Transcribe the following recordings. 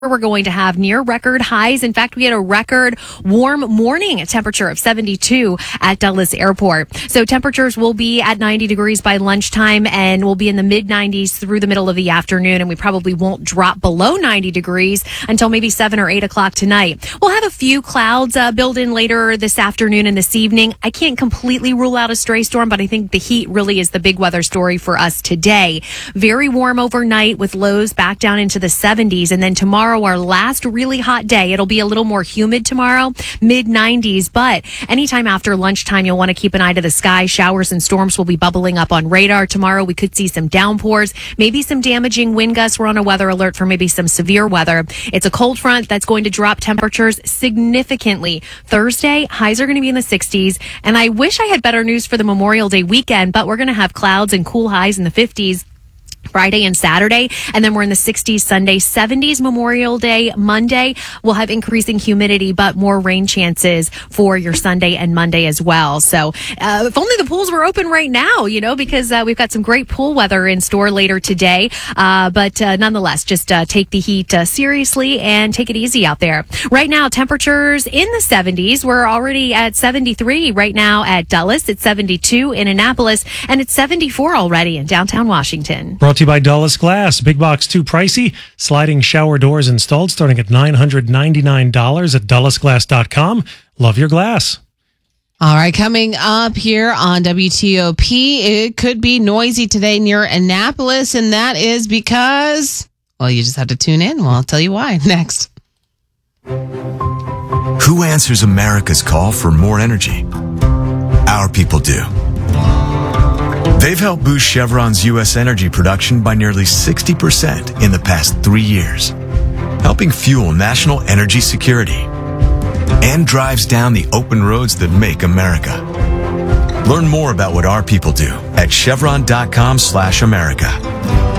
We're going to have near record highs. In fact, we had a record warm morning temperature of 72 at Dulles Airport. So temperatures will be at 90 degrees by lunchtime and will be in the mid 90s through the middle of the afternoon. And we probably won't drop below 90 degrees until maybe 7 or 8 o'clock tonight. We'll have a few clouds build in later this afternoon and this evening. I can't completely rule out a stray storm, but I think the heat really is the big weather story for us today. Very warm overnight with lows back down into the 70s. And then tomorrow, our last really hot day. It'll be a little more humid tomorrow, mid 90s, but anytime after lunchtime, you'll want to keep an eye to the sky. Showers and storms will be bubbling up on radar. Tomorrow, we could see some downpours, maybe some damaging wind gusts. We're on a weather alert for maybe some severe weather. It's a cold front that's going to drop temperatures significantly. Thursday, highs are going to be in the 60s, and I wish I had better news for the Memorial Day weekend, but we're going to have clouds and cool highs in the 50s. Friday and Saturday, and then we're in the 60s Sunday, 70s Memorial Day. Monday, we'll have increasing humidity, but more rain chances for your Sunday and Monday as well. So if only the pools were open right now, because we've got some great pool weather in store later today. But nonetheless, just take the heat seriously and take it easy out there. Right now, temperatures in the 70s. We're already at 73 right now at Dulles. It's 72 in Annapolis, and it's 74 already in downtown Washington. Brought to you by Dulles Glass. Big box too pricey. Sliding shower doors installed starting at $999 at DullesGlass.com. Love your glass. All right, coming up here on WTOP, it could be noisy today near Annapolis, and that is because, you just have to tune in. Well, I'll tell you why next. Who answers America's call for more energy? Our people do. They've helped boost Chevron's U.S. energy production by nearly 60% in the past 3 years, helping fuel national energy security and drives down the open roads that make America. Learn more about what our people do at chevron.com/America.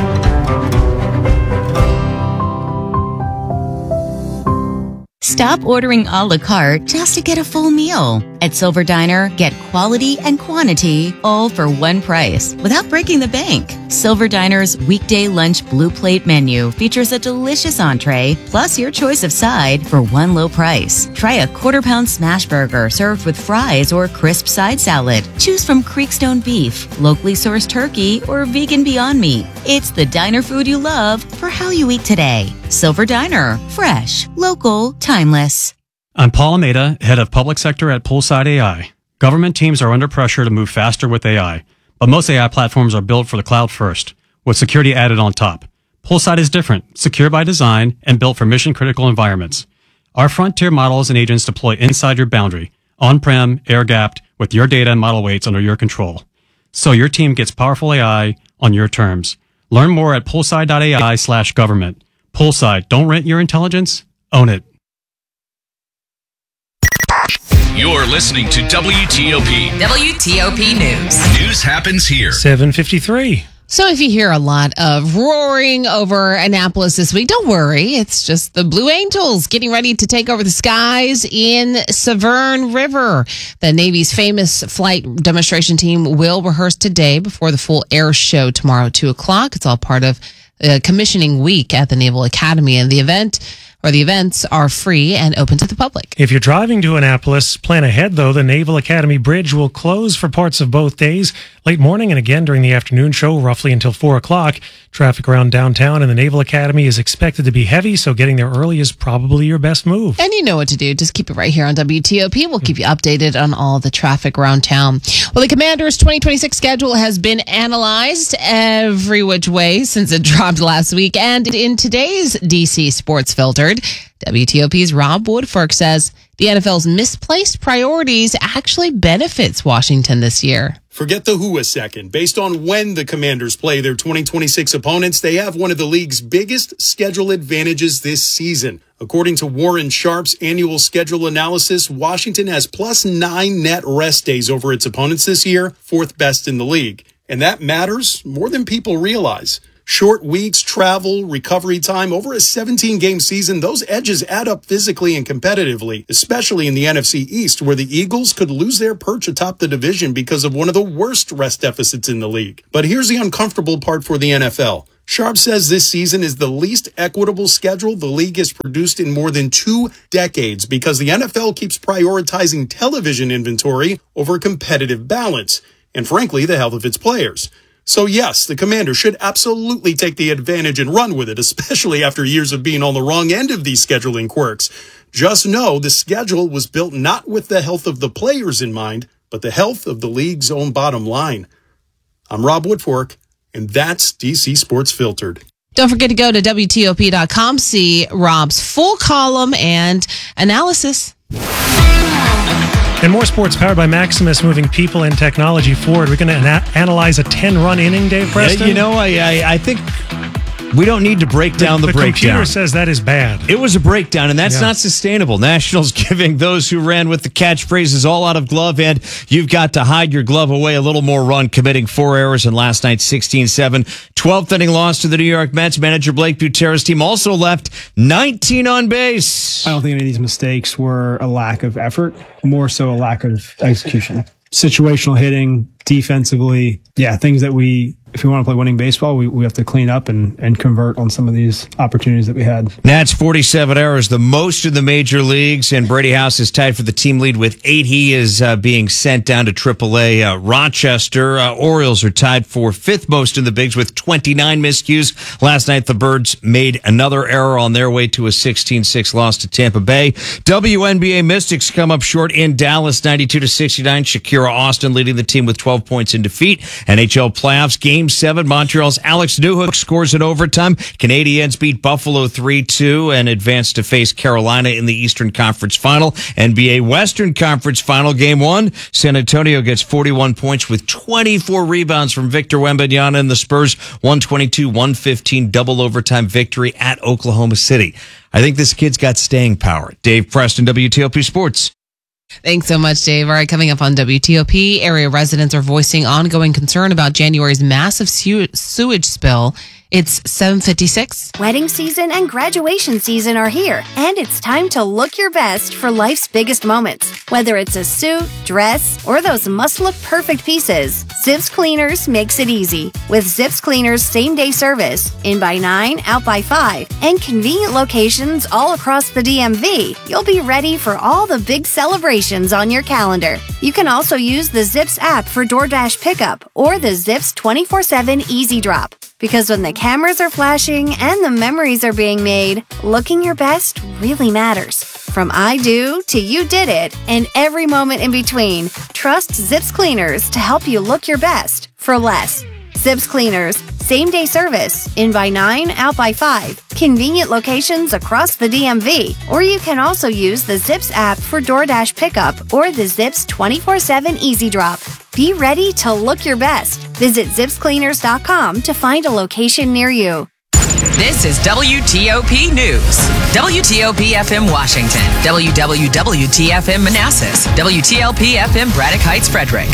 Stop ordering a la carte just to get a full meal. At Silver Diner, get quality and quantity all for one price without breaking the bank. Silver Diner's weekday lunch blue plate menu features a delicious entree plus your choice of side for one low price. Try a quarter-pound smash burger served with fries or crisp side salad. Choose from Creekstone beef, locally sourced turkey, or vegan Beyond Meat. It's the diner food you love for how you eat today. Silver Diner. Fresh, local, timeless. I'm Paul Almeida, head of public sector at Poolside AI. Government teams are under pressure to move faster with AI, but most AI platforms are built for the cloud first, with security added on top. Poolside is different, secure by design, and built for mission-critical environments. Our frontier models and agents deploy inside your boundary, on-prem, air-gapped, with your data and model weights under your control. So your team gets powerful AI on your terms. Learn more at poolside.ai/government. Poolside, don't rent your intelligence, own it. You're listening to WTOP. WTOP News. News happens here. 7:53. So if you hear a lot of roaring over Annapolis this week, don't worry. It's just the Blue Angels getting ready to take over the skies in Severn River. The Navy's famous flight demonstration team will rehearse today before the full air show tomorrow at 2 o'clock. It's all part of commissioning week at the Naval Academy, and the events are free and open to the public. If you're driving to Annapolis, plan ahead, though. The Naval Academy Bridge will close for parts of both days, late morning and again during the afternoon show, roughly until 4 o'clock. Traffic around downtown and the Naval Academy is expected to be heavy, so getting there early is probably your best move. And you know what to do. Just keep it right here on WTOP. We'll keep you updated on all the traffic around town. Well, the Commanders' 2026 schedule has been analyzed every which way since it dropped last week. And in today's DC Sports Filtered, WTOP's Rob Woodfork says the NFL's misplaced priorities actually benefits Washington this year. Forget the who a second. Based on when the Commanders play their 2026 opponents, they have one of the league's biggest schedule advantages this season. According to Warren Sharp's annual schedule analysis, Washington has +9 net rest days over its opponents this year, fourth best in the league. And that matters more than people realize. Short weeks, travel, recovery time, over a 17-game season, those edges add up physically and competitively, especially in the NFC East, where the Eagles could lose their perch atop the division because of one of the worst rest deficits in the league. But here's the uncomfortable part for the NFL. Sharp says this season is the least equitable schedule the league has produced in more than 2 decades because the NFL keeps prioritizing television inventory over competitive balance and, frankly, the health of its players. So, yes, the Commanders should absolutely take the advantage and run with it, especially after years of being on the wrong end of these scheduling quirks. Just know the schedule was built not with the health of the players in mind, but the health of the league's own bottom line. I'm Rob Woodfork, and that's DC Sports Filtered. Don't forget to go to WTOP.com, see Rob's full column and analysis. And more sports powered by Maximus, moving people and technology forward. We're going to analyze a 10-run inning, Dave Preston. You know, I think we don't need to break down the breakdown. The computer says that is bad. It was a breakdown, and that's not sustainable. Nationals giving those who ran with the catchphrases all out of glove, and you've got to hide your glove away a little more run, committing 4 errors in last night's 16-7. 12th inning loss to the New York Mets. Manager Blake Buter's team also left 19 on base. I don't think any of these mistakes were a lack of effort, more so a lack of execution. Situational hitting, defensively, things that if we want to play winning baseball, we have to clean up and convert on some of these opportunities that we had. Nats 47 errors, the most in the major leagues, and Brady House is tied for the team lead with 8. He is being sent down to AAA. Rochester Orioles are tied for 5th most in the bigs with 29 miscues. Last night, the Birds made another error on their way to a 16-6 loss to Tampa Bay. WNBA Mystics come up short in Dallas, 92-69. Shakira Austin leading the team with 12 points in defeat. NHL playoffs, Game 7, Montreal's Alex Newhook scores in overtime. Canadiens beat Buffalo 3-2 and advance to face Carolina in the Eastern Conference Final. NBA Western Conference Final, Game 1. San Antonio gets 41 points with 24 rebounds from Victor Wembanyama and the Spurs. 122-115 double overtime victory at Oklahoma City. I think this kid's got staying power. Dave Preston, WTOP Sports. Thanks so much, Dave. All right, coming up on WTOP, area residents are voicing ongoing concern about January's massive sewage spill. It's 7:56. Wedding season and graduation season are here, and it's time to look your best for life's biggest moments. Whether it's a suit, dress, or those must-look perfect pieces, Zips Cleaners makes it easy. With Zips Cleaners same-day service, in by 9, out by 5, and convenient locations all across the DMV, you'll be ready for all the big celebrations on your calendar. You can also use the Zips app for DoorDash pickup or the Zips 24/7 Easy Drop. Because when the cameras are flashing and the memories are being made, looking your best really matters. From I do to you did it and every moment in between, trust Zips Cleaners to help you look your best for less. Zips Cleaners, same-day service, in by 9, out by 5, convenient locations across the DMV, or you can also use the Zips app for DoorDash pickup or the Zips 24/7 Easy Drop. Be ready to look your best. Visit zipscleaners.com to find a location near you. This is WTOP News. WTOP FM Washington. WWWT FM Manassas. WTLP FM Braddock Heights Frederick.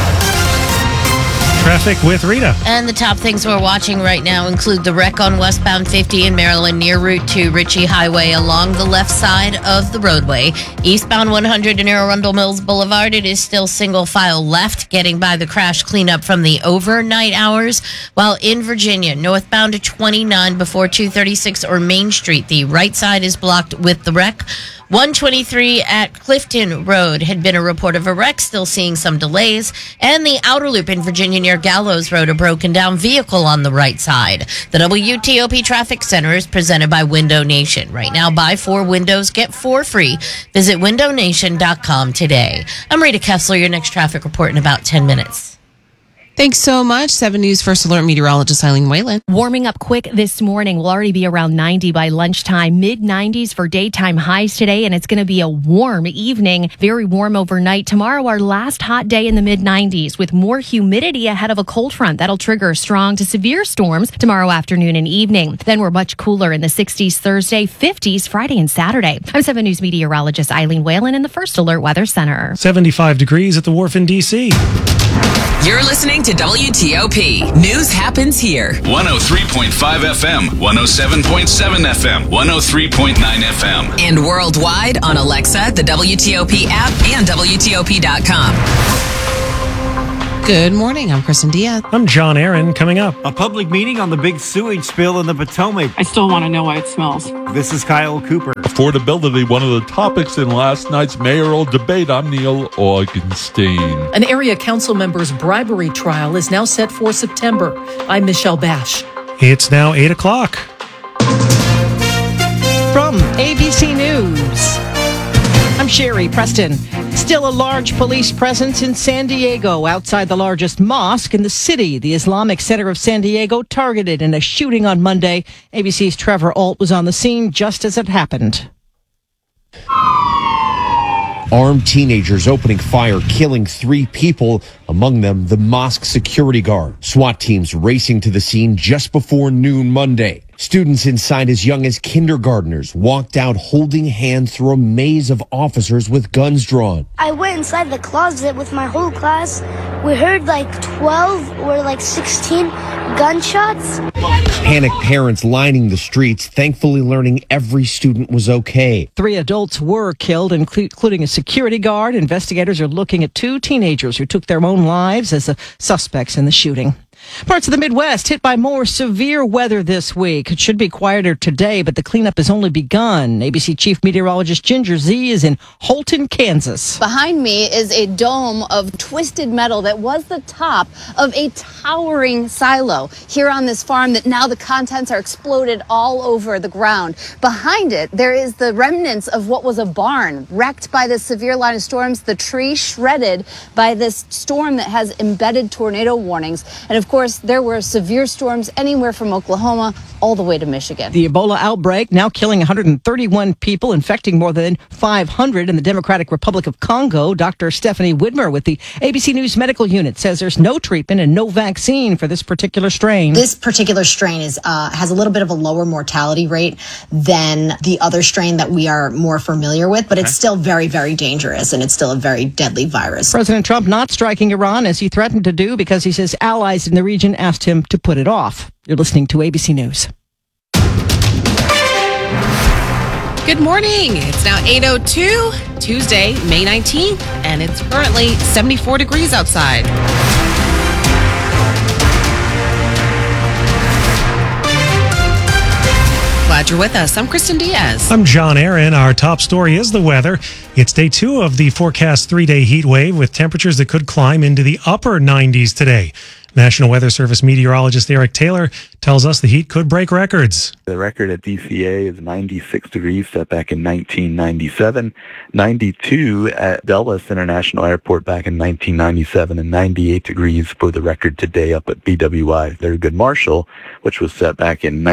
Traffic with Rita. And the top things we're watching right now include the wreck on westbound 50 in Maryland near Route 2 Ritchie Highway along the left side of the roadway. Eastbound 100 near Arundel Mills Boulevard, it is still single file left, getting by the crash cleanup from the overnight hours. While in Virginia, northbound to 29 before 236 or Main Street, the right side is blocked with the wreck. 123 at Clifton Road had been a report of a wreck, still seeing some delays. And the outer loop in Virginia near Gallows Road, a broken down vehicle on the right side. The WTOP Traffic Center is presented by Window Nation. Right now, buy 4 windows, get 4 free. Visit windownation.com today. I'm Rita Kessler, your next traffic report in about 10 minutes. Thanks so much. 7 News First Alert meteorologist Eileen Whalen. Warming up quick this morning. We'll already be around 90 by lunchtime. Mid-90s for daytime highs today, and it's going to be a warm evening. Very warm overnight. Tomorrow, our last hot day in the mid-90s with more humidity ahead of a cold front. That'll trigger strong to severe storms tomorrow afternoon and evening. Then we're much cooler in the 60s Thursday, 50s Friday and Saturday. I'm 7 News meteorologist Eileen Whalen in the First Alert Weather Center. 75 degrees at the Wharf in D.C. You're listening to WTOP. News happens here. 103.5 FM, 107.7 FM, 103.9 FM. And worldwide on Alexa, the WTOP app, and WTOP.com. Good morning. I'm Kristen Diaz. I'm John Aaron. Coming up, a public meeting on the big sewage spill in the Potomac. I still want to know why it smells. This is Kyle Cooper. Affordability, one of the topics in last night's mayoral debate. I'm Neil Augenstein. An area council member's bribery trial is now set for September. I'm Michelle Bash. It's now 8 o'clock. From ABC News, I'm Sherry Preston. Still a large police presence in San Diego outside the largest mosque in the city. The Islamic Center of San Diego targeted in a shooting on Monday. ABC's Trevor Ault was on the scene just as it happened. Armed teenagers opening fire, killing 3 people, among them the mosque security guard. SWAT teams racing to the scene just before noon Monday. Students inside as young as kindergartners walked out holding hands through a maze of officers with guns drawn. I went inside the closet with my whole class. We heard like 12 or like 16 gunshots. Panicked parents lining the streets, thankfully learning every student was okay. 3 adults were killed, including a security guard. Investigators are looking at 2 teenagers who took their own lives as the suspects in the shooting. Parts of the Midwest hit by more severe weather this week. It should be quieter today, but the cleanup has only begun. ABC Chief Meteorologist Ginger Z is in Holton, Kansas. Behind me is a dome of twisted metal that was the top of a towering silo here on this farm that now the contents are exploded all over the ground. Behind it, there is the remnants of what was a barn wrecked by this severe line of storms, the tree shredded by this storm that has embedded tornado warnings. And of course, there were severe storms anywhere from Oklahoma all the way to Michigan. The Ebola outbreak now killing 131 people, infecting more than 500 in the Democratic Republic of Congo. Dr. Stephanie Widmer with the ABC News Medical Unit says there's no treatment and no vaccine for this particular strain. This particular strain has a little bit of a lower mortality rate than the other strain that we are more familiar with, but it's still very, very dangerous, and it's still a very deadly virus. President Trump not striking Iran as he threatened to do because he says allies in the region asked him to put it off. You're listening to ABC News. Good morning. It's now 8:02, Tuesday, May 19th, and it's currently 74 degrees outside. Glad you're with us. I'm Kristen Diaz. I'm John Aaron. Our top story is the weather. It's day 2 of the forecast 3-day heat wave with temperatures that could climb into the upper 90s today. National Weather Service meteorologist Eric Taylor tells us the heat could break records. The record at DCA is 96 degrees, set back in 1997, 92 at Dulles International Airport back in 1997, and 98 degrees for the record today up at BWI Thurgood Marshall, which was set back in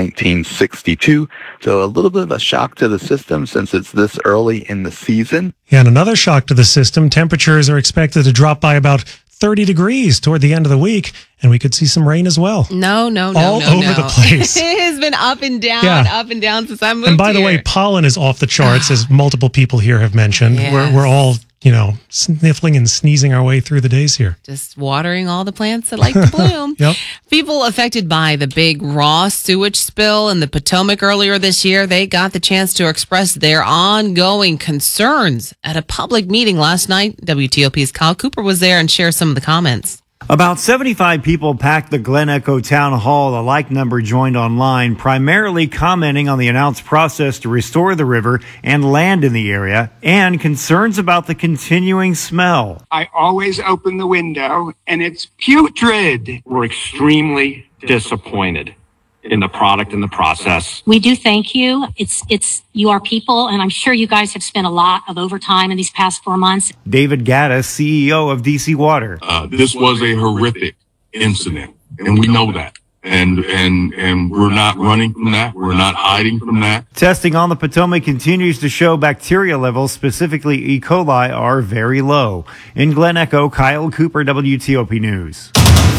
1962. So a little bit of a shock to the system since it's this early in the season. Yeah, and another shock to the system. Temperatures are expected to drop by about 30 degrees toward the end of the week, and we could see some rain as well. No. All over the place. It has been up and down since I moved And by the here. way, pollen is off the charts, as multiple people here have mentioned. Yes. We're all, sniffling and sneezing our way through the days here. Just watering all the plants that like to bloom. Yep. People affected by the big raw sewage spill in the Potomac earlier this year, they got the chance to express their ongoing concerns at a public meeting last night. WTOP's Kyle Cooper was there and shared some of the comments. About 75 people packed the Glen Echo Town Hall. A like number joined online, primarily commenting on the announced process to restore the river and land in the area and concerns about the continuing smell. I always open the window and it's putrid. We're extremely disappointed in the product and the process. We do thank you. It's you are people, and I'm sure you guys have spent a lot of overtime in these past 4 months. David Gaddis, CEO of DC Water. This was a horrific incident, and we know that. And we're not running from that. We're not hiding from that. Testing on the Potomac continues to show bacteria levels, specifically E. coli, are very low. In Glen Echo, Kyle Cooper, WTOP News.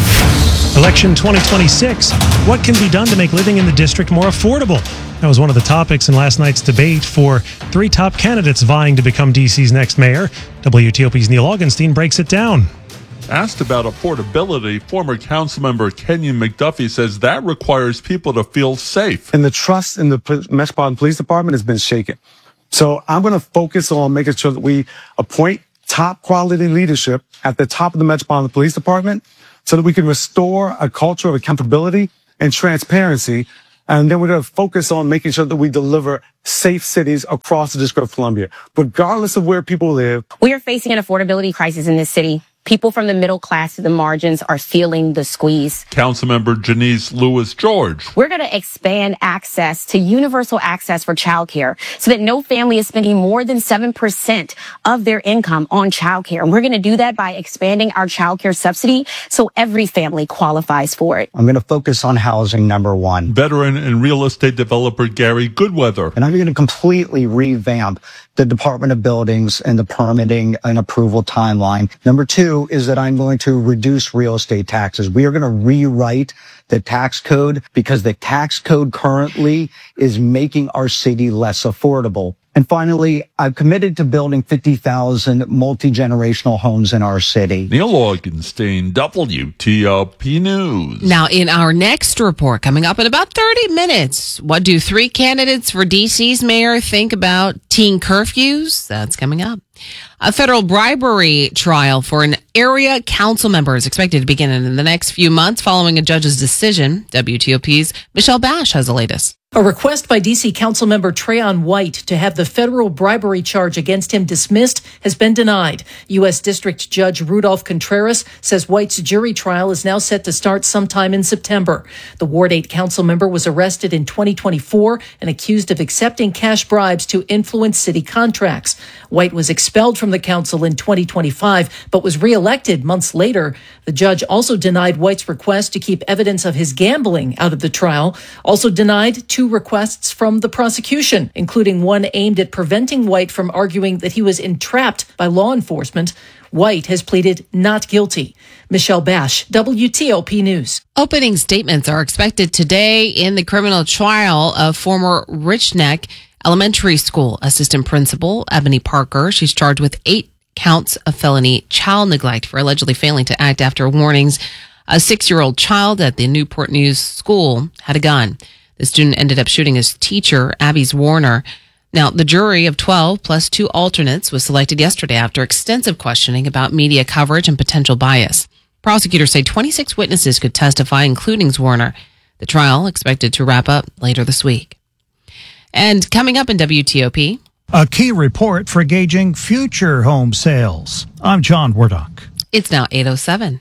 Election 2026. What can be done to make living in the district more affordable? That was one of the topics in last night's debate for 3 top candidates vying to become DC's next mayor. WTOP's Neil Augenstein breaks it down. Asked about affordability, former councilmember Kenyon McDuffie says that requires people to feel safe. And the trust in the Metropolitan Police Department has been shaken. So I'm going to focus on making sure that we appoint top quality leadership at the top of the Metropolitan Police Department so that we can restore a culture of accountability and transparency. And then we're going to focus on making sure that we deliver safe cities across the District of Columbia, regardless of where people live. We are facing an affordability crisis in this city. People from the middle class to the margins are feeling the squeeze. Councilmember Janice Lewis-George. We're going to expand access to universal access for childcare so that no family is spending more than 7% of their income on childcare. And we're going to do that by expanding our childcare subsidy so every family qualifies for it. I'm going to focus on housing, number one. Veteran and real estate developer Gary Goodweather. And I'm going to completely revamp the Department of Buildings and the permitting and approval timeline. Number two is that I'm going to reduce real estate taxes. We are going to rewrite the tax code because the tax code currently is making our city less affordable. And finally, I've committed to building 50,000 multi-generational homes in our city. Neil Augenstein, WTOP News. Now, in our next report, coming up in about 30 minutes, what do 3 candidates for D.C.'s mayor think about teen curfews? That's coming up. A federal bribery trial for an area council member is expected to begin in the next few months following a judge's decision. WTOP's Michelle Bash has the latest. A request by D.C. Councilmember Trayon White to have the federal bribery charge against him dismissed has been denied. U.S. District Judge Rudolph Contreras says White's jury trial is now set to start sometime in September. The Ward 8 councilmember was arrested in 2024 and accused of accepting cash bribes to influence city contracts. White was expelled from the council in 2025, but was reelected months later. The judge also denied White's request to keep evidence of his gambling out of the trial, also denied 2 requests from the prosecution, including one aimed at preventing White from arguing that he was entrapped by law enforcement. White has pleaded not guilty. Michelle Bash, WTOP News. Opening statements are expected today in the criminal trial of former Rich Neck Elementary School assistant principal Ebony Parker. She's charged with 8 counts of felony child neglect for allegedly failing to act after warnings a 6-year-old child at the Newport News school had a gun. The student ended up shooting his teacher, Abby Warner. Now, the jury of 12 plus 2 alternates was selected yesterday after extensive questioning about media coverage and potential bias. Prosecutors say 26 witnesses could testify, including Warner. The trial expected to wrap up later this week. And coming up in WTOP, a key report for gauging future home sales. I'm John Wardock. It's now 8:07.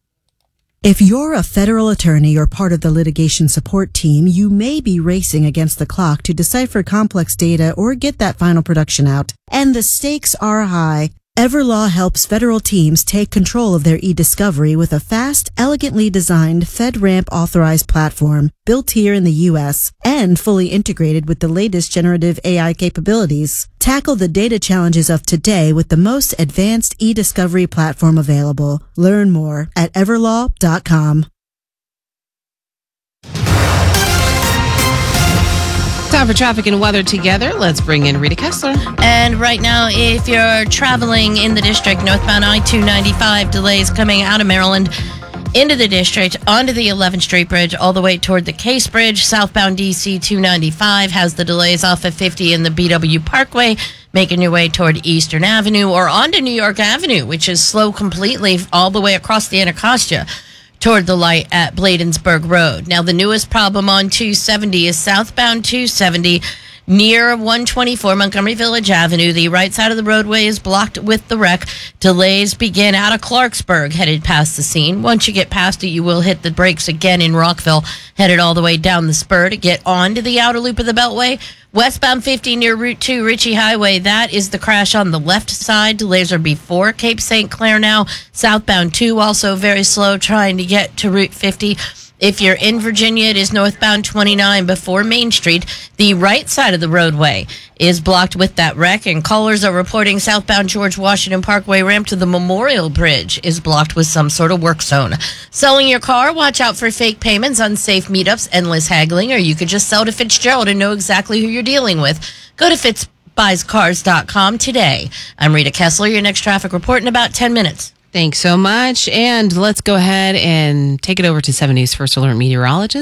If you're a federal attorney or part of the litigation support team, you may be racing against the clock to decipher complex data or get that final production out. And the stakes are high. Everlaw helps federal teams take control of their e-discovery with a fast, elegantly designed FedRAMP authorized platform built here in the U.S. and fully integrated with the latest generative AI capabilities. Tackle the data challenges of today with the most advanced e-discovery platform available. Learn more at everlaw.com. Time for traffic and weather together. Let's bring in Rita Kessler. And right now, if you're traveling in the district, northbound I-295, delays coming out of Maryland into the district, onto the 11th Street Bridge, all the way toward the Case Bridge. Southbound DC 295 has the delays off of 50 in the BW Parkway, making your way toward Eastern Avenue, or onto New York Avenue, which is slow completely all the way across the Anacostia toward the light at Bladensburg Road. Now, the newest problem on 270 is southbound 270 near 124 Montgomery Village Avenue. The right side of the roadway is blocked with the wreck. Delays begin out of Clarksburg, headed past the scene. Once you get past it, you will hit the brakes again in Rockville, headed all the way down the spur to get onto the outer loop of the Beltway. Westbound 50 near Route 2 Ritchie Highway, that is the crash on the left side. Delays are before Cape St. Clair now. Southbound 2 also very slow trying to get to Route 50. If you're in Virginia, it is northbound 29 before Main Street. The right side of the roadway is blocked with that wreck, and callers are reporting southbound George Washington Parkway ramp to the Memorial Bridge is blocked with some sort of work zone. Selling your car? Watch out for fake payments, unsafe meetups, endless haggling, or you could just sell to Fitzgerald and know exactly who you're dealing with. Go to fitzbuyscars.com today. I'm Rita Kessler, your next traffic report in about 10 minutes. Thanks so much. And let's go ahead and take it over to 7 News First Alert meteorologist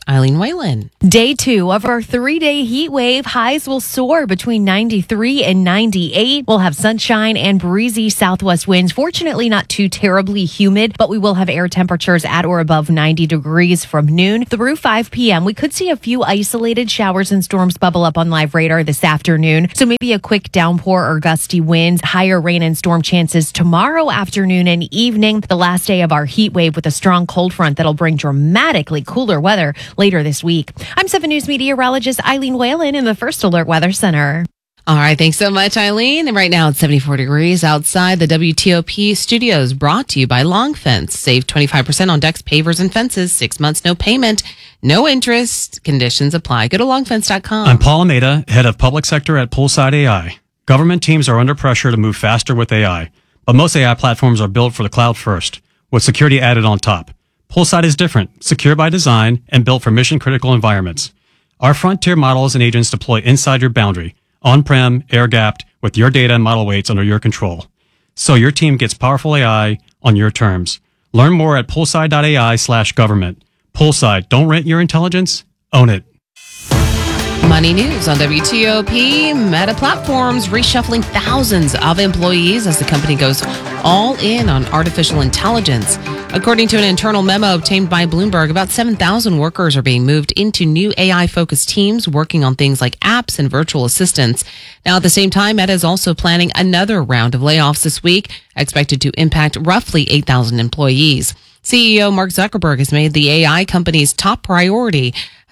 Eileen Whalen. Day 2 of our 3-day heat wave. Highs will soar between 93 and 98. We'll have sunshine and breezy southwest winds. Fortunately, not too terribly humid, but we will have air temperatures at or above 90 degrees from noon through 5 p.m. We could see a few isolated showers and storms bubble up on live radar this afternoon. So maybe a quick downpour or gusty winds, higher rain and storm chances tomorrow afternoon and evening. The last day of our heat wave with a strong cold front that'll bring dramatically cooler weather later this week. I'm 7 News meteorologist Eileen Whalen in the First Alert Weather Center. All right, thanks so much, Eileen. And right now it's 74 degrees outside the WTOP studios, brought to you by Long Fence. Save 25% on decks, pavers, and fences. 6 months, no payment, no interest. Conditions apply. Go to longfence.com. I'm Paul Almeida, head of public sector at Poolside AI. Government teams are under pressure to move faster with AI, but most AI platforms are built for the cloud first, with security added on top. Poolside is different, secure by design, and built for mission-critical environments. Our frontier models and agents deploy inside your boundary, on-prem, air-gapped, with your data and model weights under your control. So your team gets powerful AI on your terms. Learn more at poolside.ai/government. Poolside, don't rent your intelligence, own it. Money news on WTOP. Meta Platforms reshuffling thousands of employees as the company goes all in on artificial intelligence. According to an internal memo obtained by Bloomberg, about 7,000 workers are being moved into new AI-focused teams working on things like apps and virtual assistants. Now, at the same time, Meta is also planning another round of layoffs this week, expected to impact roughly 8,000 employees. CEO Mark Zuckerberg has made the AI company's top priority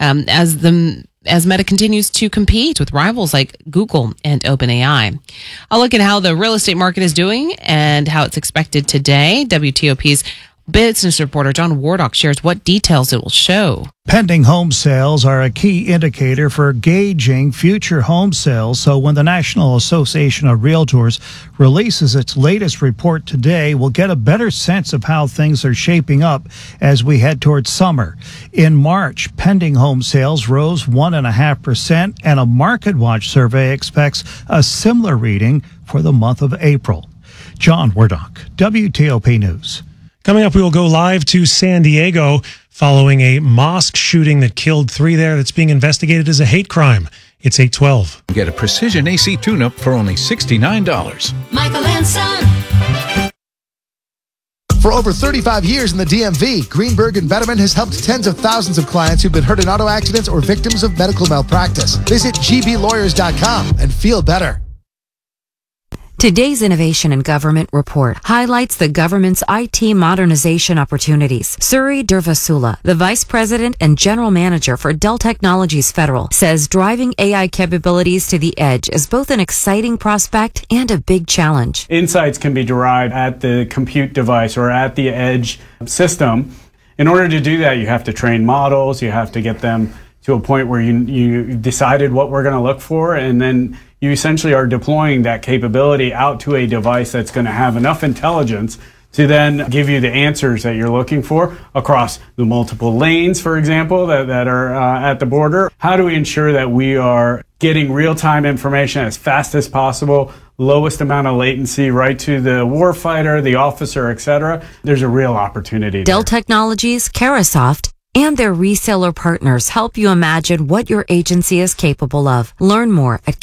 as Meta continues to compete with rivals like Google and OpenAI. I'll look at how the real estate market is doing and how it's expected today. WTOP's business reporter John Wardock shares what details it will show. Pending home sales are a key indicator for gauging future home sales. So when the National Association of Realtors releases its latest report today, we'll get a better sense of how things are shaping up as we head towards summer. In March, pending home sales rose 1.5%, and a MarketWatch survey expects a similar reading for the month of April. John Wardock, WTOP News. Coming up, we will go live to San Diego following a mosque shooting that killed 3 there that's being investigated as a hate crime. It's 8:12. Get a precision AC tune-up for only $69. Michael and Son. For over 35 years in the DMV, Greenberg & Betterman has helped tens of thousands of clients who've been hurt in auto accidents or victims of medical malpractice. Visit gblawyers.com and feel better. Today's Innovation in Government report highlights the government's IT modernization opportunities. Suri Durvasula, the Vice President and General Manager for Dell Technologies Federal, says driving AI capabilities to the edge is both an exciting prospect and a big challenge. Insights can be derived at the compute device or at the edge system. In order to do that, you have to train models, you have to get them to a point where you decided what we're going to look for, and then you essentially are deploying that capability out to a device that's going to have enough intelligence to then give you the answers that you're looking for across the multiple lanes, for example, that are at the border. How do we ensure that we are getting real-time information as fast as possible, lowest amount of latency, right to the warfighter, the officer, etc.? There's a real opportunity Dell there. Technologies, Carasoft, and their reseller partners help you imagine what your agency is capable of. Learn more at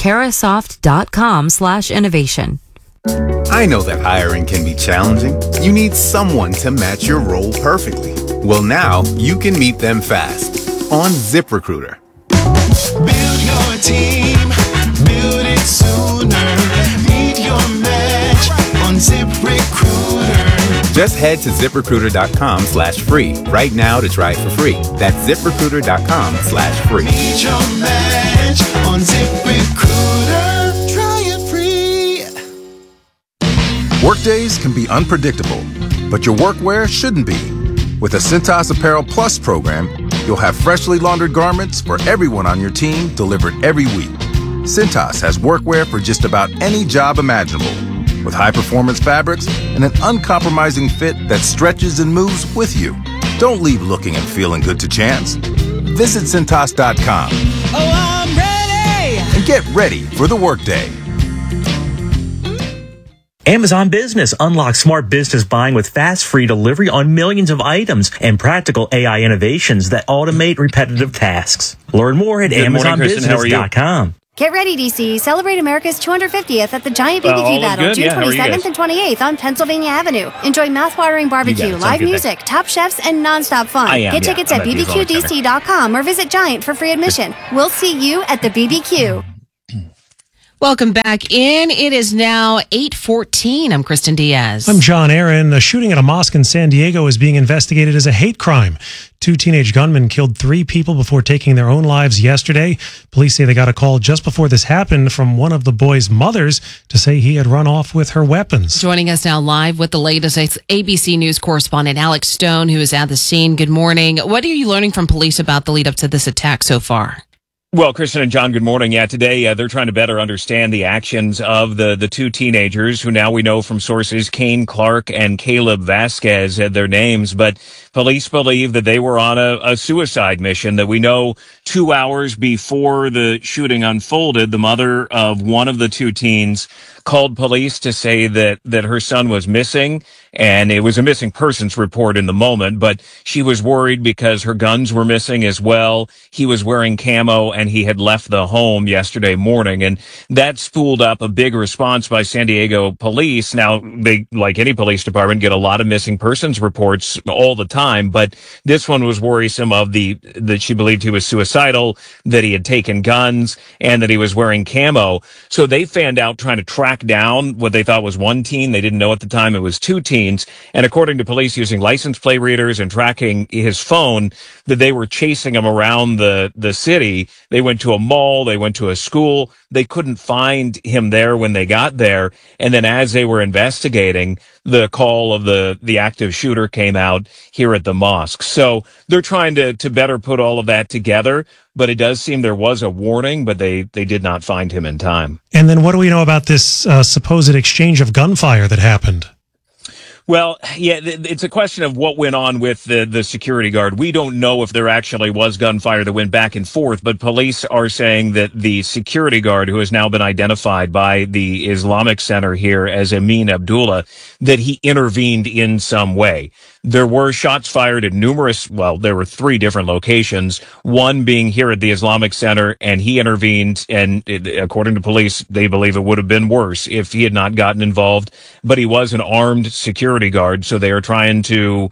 carasoft.com/innovation. I know that hiring can be challenging. You need someone to match your role perfectly. Well, now you can meet them fast on ZipRecruiter. Build your team, build it sooner. Meet your match on ZipRecruiter. Just head to ZipRecruiter.com/free right now to try it for free. That's ZipRecruiter.com/free. Meet your match on ZipRecruiter. Try it free. Workdays can be unpredictable, but your workwear shouldn't be. With a Cintas Apparel Plus program, you'll have freshly laundered garments for everyone on your team delivered every week. Cintas has workwear for just about any job imaginable, with high-performance fabrics and an uncompromising fit that stretches and moves with you. Don't leave looking and feeling good to chance. Visit Cintas.com. Oh, I'm ready! And get ready for the workday. Amazon Business unlocks smart business buying with fast, free delivery on millions of items and practical AI innovations that automate repetitive tasks. Learn more at AmazonBusiness.com. Get ready, DC. Celebrate America's 250th at the Giant BBQ Battle, June 27th and 28th on Pennsylvania Avenue. Enjoy mouth-watering barbecue, live music, top chefs, and nonstop fun. Get tickets at bbqdc.com or visit Giant for free admission. We'll see you at the BBQ. Welcome back in. It is now 8:14. I'm Kristen Diaz. I'm John Aaron. A shooting at a mosque in San Diego is being investigated as a hate crime. 2 teenage gunmen killed 3 people before taking their own lives yesterday. Police say they got a call just before this happened from one of the boys' mothers to say he had run off with her weapons. Joining us now live with the latest is ABC News correspondent Alex Stone, who is at the scene. Good morning. What are you learning from police about the lead up to this attack so far? Well, Kristen and John, good morning. Yeah, today they're trying to better understand the actions of the 2 teenagers who now we know from sources Kane Clark and Caleb Vasquez had their names, but police believe that they were on a suicide mission. That we know 2 hours before the shooting unfolded, the mother of one of the 2 teens called police to say that her son was missing, and it was a missing persons report in the moment, but she was worried because her guns were missing as well. He was wearing camo and he had left the home yesterday morning, and that spooled up a big response by San Diego police. Now, they, like any police department, get a lot of missing persons reports all the time, but this one was worrisome that she believed he was suicidal, that he had taken guns, and that he was wearing camo. So they fanned out trying to track down what they thought was 1 teen. They didn't know at the time it was 2 teens. And according to police, using license plate readers and tracking his phone, that they were chasing him around the city. They went to a mall. They went to a school. They couldn't find him there when they got there. And then as they were investigating, the call of the active shooter came out here at the mosque. So they're trying to better put all of that together. But it does seem there was a warning, but they did not find him in time. And then what do we know about this supposed exchange of gunfire that happened? Well, yeah, it's a question of what went on with the security guard. We don't know if there actually was gunfire that went back and forth, but police are saying that the security guard, who has now been identified by the Islamic Center here as Amin Abdullah, that he intervened in some way. There were shots fired at there were 3 different locations, one being here at the Islamic Center, and he intervened, and according to police, they believe it would have been worse if he had not gotten involved, but he was an armed security guard, so they are trying to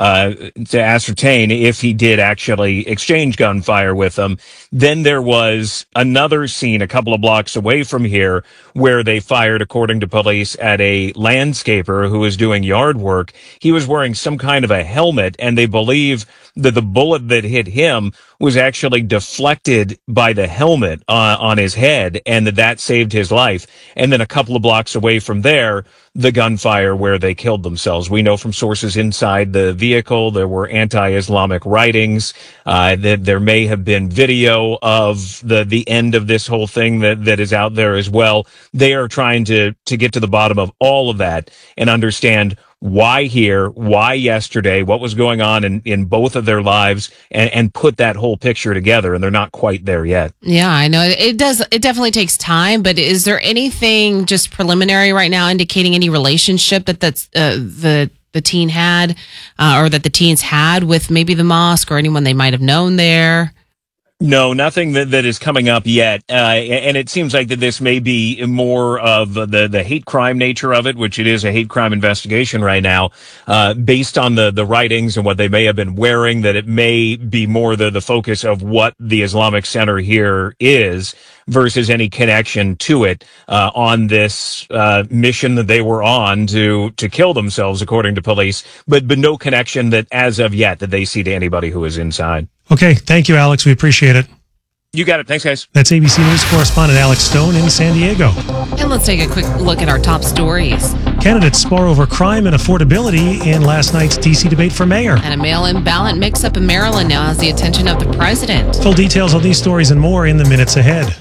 ascertain if he did actually exchange gunfire with them. Then there was another scene a couple of blocks away from here where they fired, according to police, at a landscaper who was doing yard work. He was wearing some kind of a helmet, and they believe that the bullet that hit him was actually deflected by the helmet on his head, and that saved his life. And then a couple of blocks away from there, the gunfire where they killed themselves. We know from sources inside the vehicle there were anti-Islamic writings. That there may have been video of the end of this whole thing that is out there as well. They are trying to get to the bottom of all of that and understand why here, why yesterday, what was going on in both of their lives, and put that whole picture together. And they're not quite there yet. Yeah, I know it does. It definitely takes time. But is there anything just preliminary right now indicating any relationship that the teen had, or that the teens had with maybe the mosque or anyone they might have known there? No, nothing that is coming up yet. And it seems like that this may be more of the hate crime nature of it, which it is a hate crime investigation right now, based on the writings and what they may have been wearing, that it may be more the focus of what the Islamic Center here is versus any connection to it, on this, mission that they were on to kill themselves, according to police, but no connection that as of yet that they see to anybody who is inside. Okay. Thank you, Alex. We appreciate it. You got it. Thanks, guys. That's ABC News correspondent Alex Stone in San Diego. And let's take a quick look at our top stories. Candidates spar over crime and affordability in last night's D.C. debate for mayor. And a mail-in ballot mix-up in Maryland now has the attention of the president. Full details on these stories and more in the minutes ahead.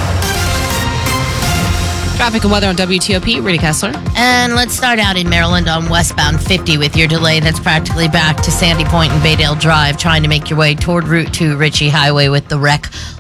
Traffic and weather on WTOP, Rita Kessler. And let's start out in Maryland on westbound 50 with your delay. That's practically back to Sandy Point and Baydale Drive, trying to make your way toward Route 2 Ritchie Highway with the wreck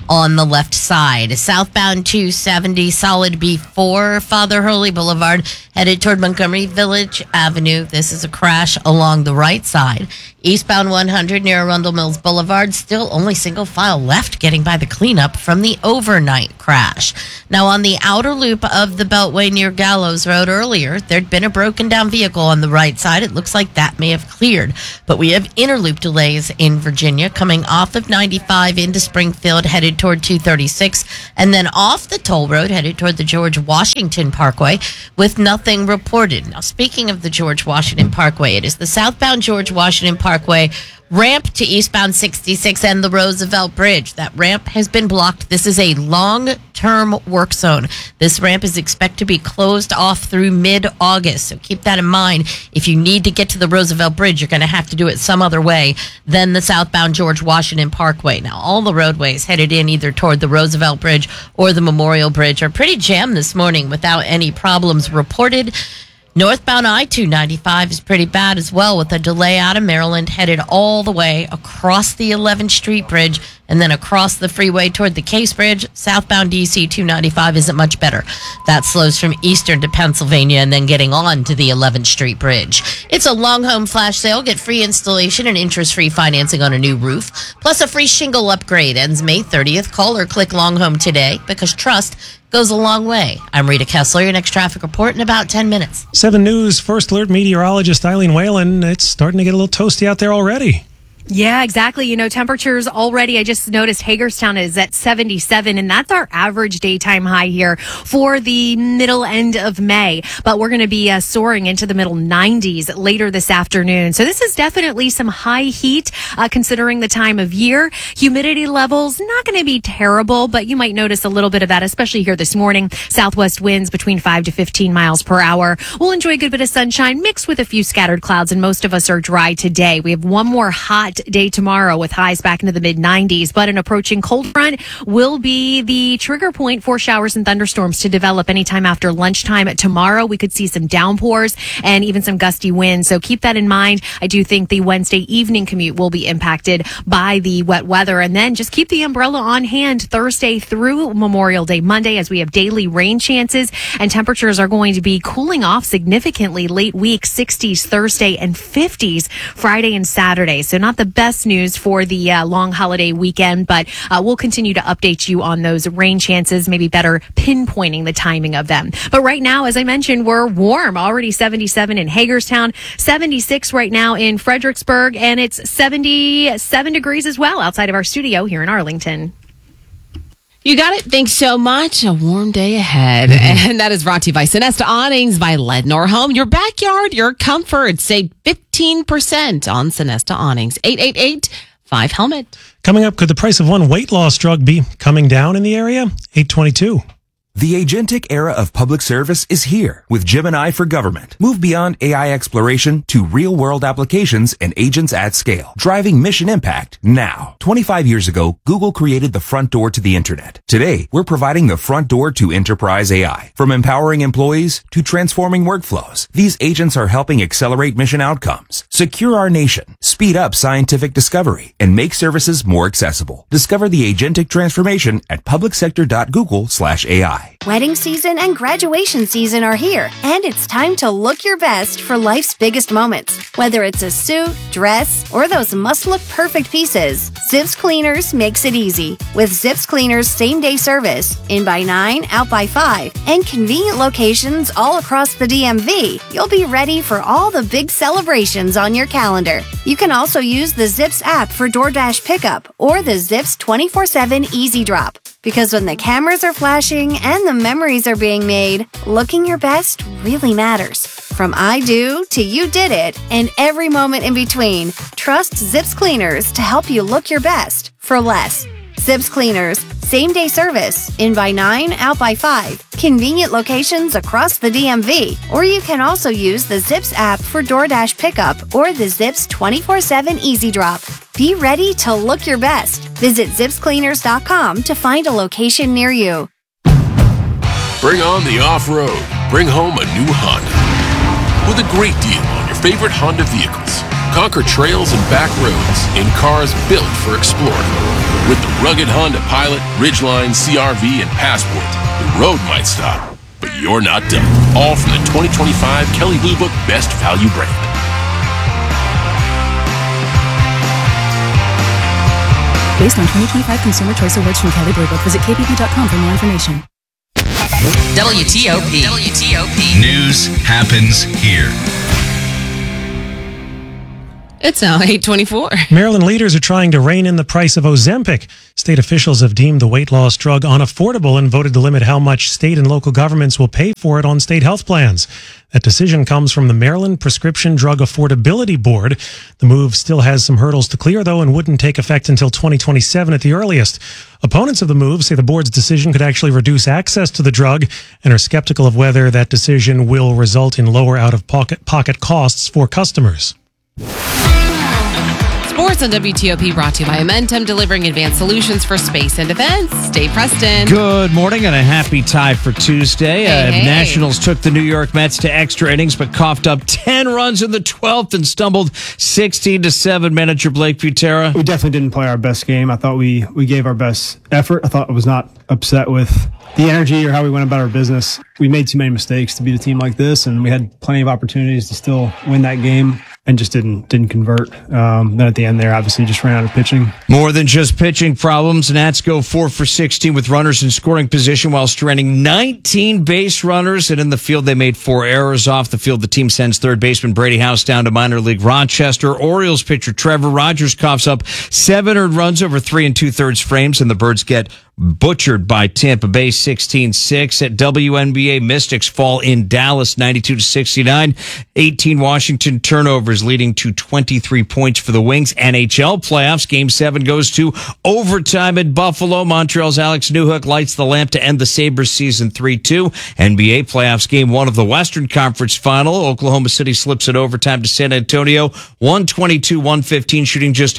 on the left side. Southbound 270, solid before Father Hurley Boulevard, headed toward Montgomery Village Avenue. This is a crash along the right side. Eastbound 100 near Arundel Mills Boulevard, still only single file left getting by the cleanup from the overnight crash. Now, on the outer loop of the Beltway near Gallows Road earlier, there'd been a broken down vehicle on the right side. It looks like that may have cleared, but we have inner loop delays in Virginia coming off of 95 into Springfield, headed toward 236, and then off the toll road headed toward the George Washington Parkway with nothing reported. Now, speaking of the George Washington Parkway, it is the southbound George Washington Parkway ramp to eastbound 66 and the Roosevelt Bridge. That ramp has been blocked. This is a long-term work zone. This ramp is expected to be closed off through mid-August. So keep that in mind. If you need to get to the Roosevelt Bridge, you're going to have to do it some other way than the southbound George Washington Parkway. Now, all the roadways headed in either toward the Roosevelt Bridge or the Memorial Bridge are pretty jammed this morning without any problems reported. Northbound I-295 is pretty bad as well, with a delay out of Maryland headed all the way across the 11th Street Bridge and then across the freeway toward the Case Bridge. Southbound DC 295 isn't much better. That slows from Eastern to Pennsylvania and then getting on to the 11th Street Bridge. It's a long home flash sale. Get free installation and interest-free financing on a new roof, plus a free shingle upgrade. Ends May 30th. Call or click Long Home today, because trust goes a long way. I'm Rita Kessler. Your next traffic report in about 10 minutes. 7 News First Alert meteorologist Eileen Whalen. It's starting to get a little toasty out there already. Yeah, exactly. You know, temperatures already, I just noticed Hagerstown is at 77, and that's our average daytime high here for the middle end of May. But we're going to be soaring into the middle 90s later this afternoon. So this is definitely some high heat considering the time of year. Humidity levels, not going to be terrible, but you might notice a little bit of that, especially here this morning. Southwest winds between 5 to 15 miles per hour. We'll enjoy a good bit of sunshine mixed with a few scattered clouds, and most of us are dry today. We have one more hot day tomorrow with highs back into the mid 90s, but an approaching cold front will be the trigger point for showers and thunderstorms to develop anytime after lunchtime. Tomorrow we could see some downpours and even some gusty winds, so keep that in mind. I do think the Wednesday evening commute will be impacted by the wet weather, and then just keep the umbrella on hand Thursday through Memorial Day Monday, as we have daily rain chances, and temperatures are going to be cooling off significantly late week, 60s Thursday and 50s Friday and Saturday. So not the best news for the long holiday weekend, but we'll continue to update you on those rain chances, maybe better pinpointing the timing of them. But right now, as I mentioned, we're warm, already 77 in Hagerstown, 76 right now in Fredericksburg, and it's 77 degrees as well outside of our studio here in Arlington. You got it. Thanks so much. A warm day ahead. And that is brought to you by Sonesta Awnings by Lednor Home. Your backyard, your comfort. Save 15% on Sonesta Awnings. 888-5HELMET. Coming up, could the price of one weight loss drug be coming down in the area? 822. The agentic era of public service is here with Gemini for Government. Move beyond AI exploration to real-world applications and agents at scale, driving mission impact now. 25 years ago, Google created the front door to the internet. Today, we're providing the front door to enterprise AI. From empowering employees to transforming workflows, these agents are helping accelerate mission outcomes, secure our nation, speed up scientific discovery, and make services more accessible. Discover the agentic transformation at publicsector.google/AI. Wedding season and graduation season are here, and it's time to look your best for life's biggest moments. Whether it's a suit, dress, or those must-look perfect pieces, Zips Cleaners makes it easy. With Zips Cleaners same-day service, in by 9, out by 5, and convenient locations all across the DMV, you'll be ready for all the big celebrations on your calendar. You can also use the Zips app for DoorDash pickup or the Zips 24/7 Easy Drop. Because when the cameras are flashing and the memories are being made, looking your best really matters. From I do to you did it, and every moment in between, trust Zips Cleaners to help you look your best for less. Zips Cleaners, same-day service, in by 9, out by 5, convenient locations across the DMV, or you can also use the Zips app for DoorDash pickup or the Zips 24/7 Easy Drop. Be ready to look your best. Visit zipscleaners.com to find a location near you. Bring on the off-road. Bring home a new Honda with a great deal on your favorite Honda vehicles. Conquer trails and back roads in cars built for exploring. With the rugged Honda Pilot, Ridgeline, CR-V, and Passport, the road might stop, but you're not done. All from the 2025 Kelley Blue Book Best Value brand. Based on 2025 Consumer Choice Awards from Kelley Blue Book, visit kbb.com for more information. WTOP. News happens here. It's now 8:24. Maryland leaders are trying to rein in the price of Ozempic. State officials have deemed the weight loss drug unaffordable and voted to limit how much state and local governments will pay for it on state health plans. That decision comes from the Maryland Prescription Drug Affordability Board. The move still has some hurdles to clear, though, and wouldn't take effect until 2027 at the earliest. Opponents of the move say the board's decision could actually reduce access to the drug and are skeptical of whether that decision will result in lower out-of-pocket costs for customers. Sports on WTOP brought to you by Amentum, delivering advanced solutions for space and defense. Dave Preston. Good morning and a happy tie for Tuesday. Hey. Nationals took the New York Mets to extra innings, but coughed up 10 runs in the 12th and stumbled 16-7. Manager Blake Butera. We definitely didn't play our best game. I thought we gave our best effort. I thought I was not upset with the energy or how we went about our business. We made too many mistakes to beat a team like this, and we had plenty of opportunities to still win that game and just didn't convert. Then at the end there, obviously just ran out of pitching. More than just pitching problems. Nats go 4 for 16 with runners in scoring position while stranding 19 base runners. And in the field, they made 4 errors. Off the field, the team sends third baseman Brady House down to minor league Rochester. Orioles pitcher Trevor Rogers coughs up 7 earned runs over 3 2/3 frames, and the Birds get butchered by Tampa Bay 16-6. At WNBA, Mystics fall in Dallas 92-69. 18 Washington turnovers leading to 23 points for the Wings. NHL playoffs, Game 7 goes to overtime at Buffalo. Montreal's Alex Newhook lights the lamp to end the Sabres season 3-2. NBA playoffs, Game 1 of the Western Conference Final. Oklahoma City slips it overtime to San Antonio 122-115, shooting just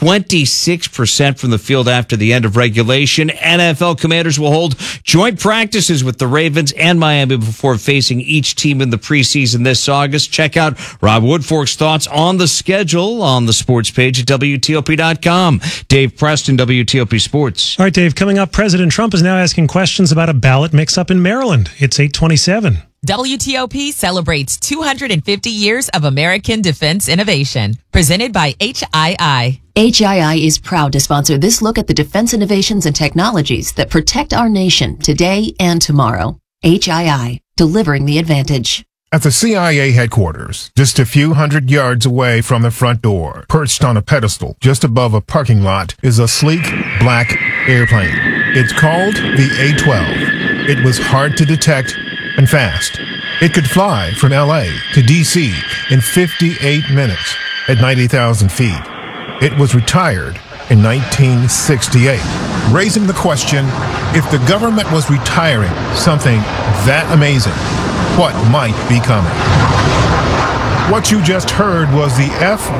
26% from the field after the end of regulation. NFL Commanders will hold joint practices with the Ravens and Miami before facing each team in the preseason this August. Check out Rob Woodfork's thoughts on the schedule on the sports page at WTOP.com. Dave Preston, WTOP Sports. All right, Dave, coming up, President Trump is now asking questions about a ballot mix-up in Maryland. It's 8:27. WTOP celebrates 250 years of American defense innovation. Presented by HII. HII is proud to sponsor this look at the defense innovations and technologies that protect our nation today and tomorrow. HII, delivering the advantage. At the CIA headquarters, just a few hundred yards away from the front door, perched on a pedestal just above a parking lot, is a sleek, black airplane. It's called the A-12. It was hard to detect and fast. It could fly from LA to DC in 58 minutes at 90,000 feet. It was retired in 1968, raising the question, if the government was retiring something that amazing, what might be coming? What you just heard was the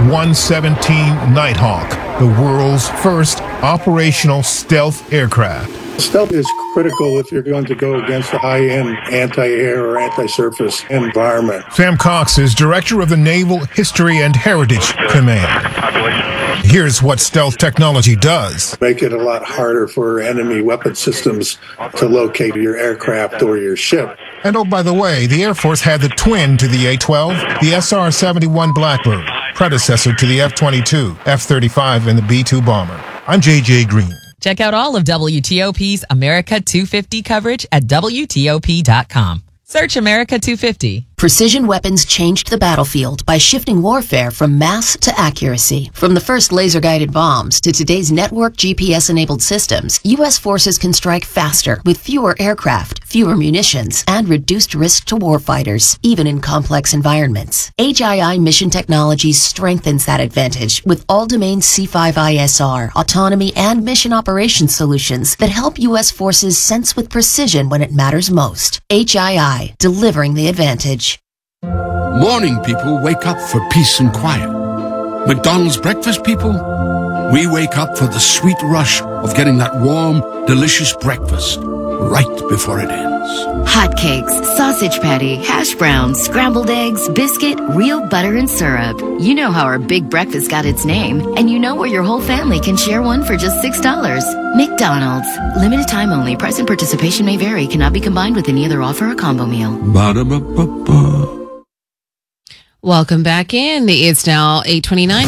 F-117 Nighthawk, the world's first operational stealth aircraft. Stealth is critical if you're going to go against a high-end anti-air or anti-surface environment. Sam Cox is director of the Naval History and Heritage Command. Here's what stealth technology does. Make it a lot harder for enemy weapon systems to locate your aircraft or your ship. And oh, by the way, the Air Force had the twin to the A-12, the SR-71 Blackbird, predecessor to the F-22, F-35, and the B-2 bomber. I'm J.J. Green. Check out all of WTOP's America 250 coverage at WTOP.com. Search America 250. Precision weapons changed the battlefield by shifting warfare from mass to accuracy. From the first laser-guided bombs to today's network GPS-enabled systems, U.S. forces can strike faster with fewer aircraft, fewer munitions, and reduced risk to warfighters, even in complex environments. HII Mission Technologies strengthens that advantage with all-domain C5ISR, autonomy, and mission operations solutions that help U.S. forces sense with precision when it matters most. HII, delivering the advantage. Morning people wake up for peace and quiet. McDonald's breakfast people, we wake up for the sweet rush of getting that warm, delicious breakfast right before it ends. Hotcakes, sausage patty, hash browns, scrambled eggs, biscuit, real butter and syrup. You know how our big breakfast got its name, and you know where your whole family can share one for just $6. McDonald's. Limited time only. Price and participation may vary. Cannot be combined with any other offer or combo meal. Ba-da-ba-ba-ba. Welcome back in. It's now 8:29.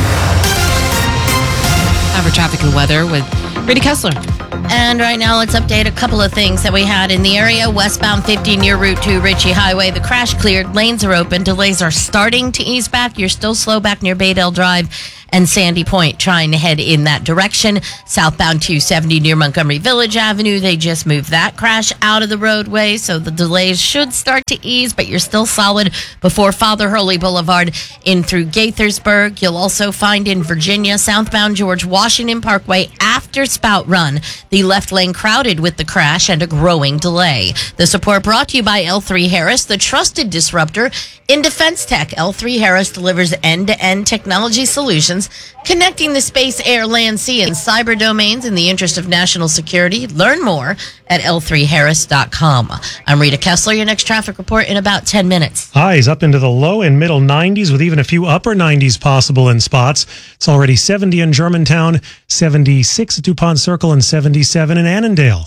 Time for traffic and weather with Rita Kessler. And right now, let's update a couple of things that we had in the area. Westbound 50 near Route 2 Ritchie Highway. The crash cleared. Lanes are open. Delays are starting to ease back. You're still slow back near Baydale Drive and Sandy Point, trying to head in that direction. Southbound 270 near Montgomery Village Avenue. They just moved that crash out of the roadway, so the delays should start to ease, but you're still solid before Father Hurley Boulevard in through Gaithersburg. You'll also find in Virginia, southbound George Washington Parkway after Spout Run, the left lane crowded with the crash and a growing delay. The support brought to you by L3 Harris, the trusted disruptor in defense tech. L3 Harris delivers end-to-end technology solutions connecting the space, air, land, sea, and cyber domains in the interest of national security. Learn more at l3harris.com. I'm Rita Kessler. Your next traffic report in about 10 minutes. Highs up into the low and middle 90s with even a few upper 90s possible in spots. It's already 70 in Germantown, 76 at DuPont Circle, and 77 in Annandale.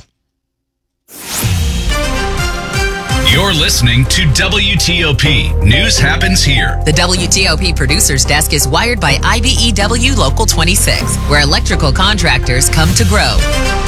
You're listening to WTOP. News happens here. The WTOP Producers Desk is wired by IBEW Local 26, where electrical contractors come to grow.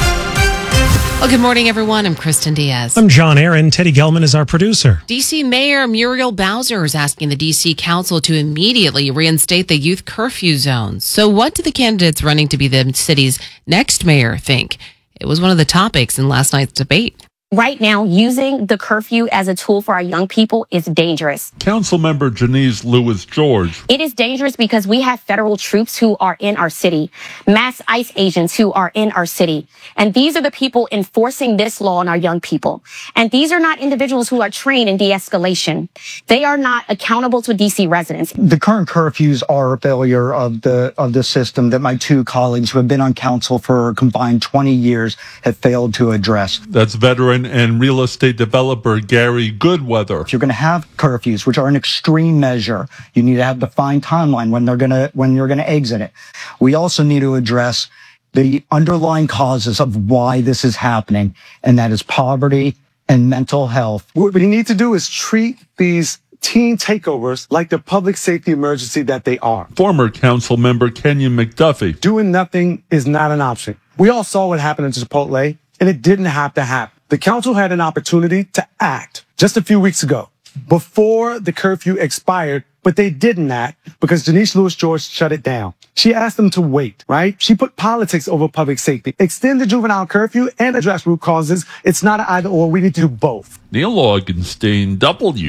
Well, good morning, everyone. I'm Kristen Diaz. I'm John Aaron. Teddy Gelman is our producer. D.C. Mayor Muriel Bowser is asking the D.C. Council to immediately reinstate the youth curfew zones. So what do the candidates running to be the city's next mayor think? It was one of the topics in last night's debate. Right now, using the curfew as a tool for our young people is dangerous. Councilmember Janice Lewis George. It is dangerous because we have federal troops who are in our city, mass ICE agents who are in our city. And these are the people enforcing this law on our young people. And these are not individuals who are trained in de-escalation. They are not accountable to DC residents. The current curfews are a failure of the system that my two colleagues who have been on council for a combined 20 years have failed to address. That's veteran and real estate developer Gary Goodweather. If you're going to have curfews, which are an extreme measure, you need to have the defined timeline when you're going to exit it. We also need to address the underlying causes of why this is happening, and that is poverty and mental health. What we need to do is treat these teen takeovers like the public safety emergency that they are. Former council member Kenyon McDuffie. Doing nothing is not an option. We all saw what happened in Chipotle, and it didn't have to happen. The council had an opportunity to act just a few weeks ago before the curfew expired, but they didn't act because Janice Lewis George shut it down. She asked them to wait, right? She put politics over public safety. Extend the juvenile curfew and address root causes. It's not an either or. We need to do both. Neil Augenstein,